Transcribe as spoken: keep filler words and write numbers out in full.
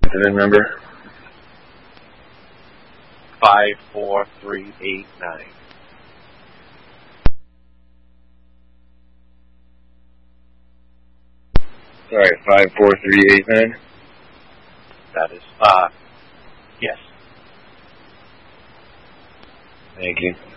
The VIN number? Five four three eight nine. Sorry, five four three eight nine? That is, uh, yes. Thank you.